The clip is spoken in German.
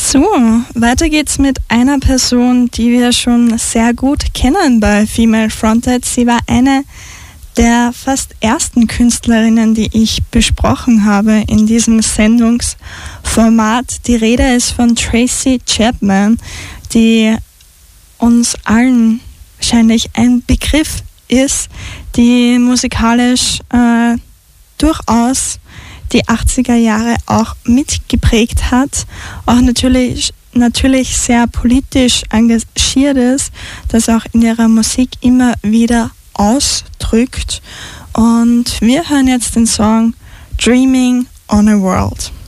So, weiter geht's mit einer Person, die wir schon sehr gut kennen bei Female Fronted. Sie war eine der fast ersten Künstlerinnen, die ich besprochen habe in diesem Sendungsformat. Die Rede ist von Tracy Chapman, die uns allen wahrscheinlich ein Begriff ist, die musikalisch durchaus die 80er Jahre auch mitgeprägt hat, auch natürlich sehr politisch engagiert ist, das auch in ihrer Musik immer wieder ausdrückt. Und wir hören jetzt den Song Dreaming on a World.